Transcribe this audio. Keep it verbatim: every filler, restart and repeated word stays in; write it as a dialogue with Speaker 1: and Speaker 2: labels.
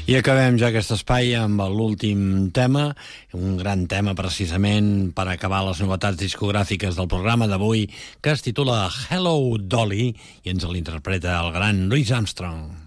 Speaker 1: I acabem ja aquest espai amb l'últim tema, un gran tema precisament per acabar les novetats discogràfiques del programa d'avui, que es titula Hello Dolly i ens l'interpreta el gran Louis Armstrong.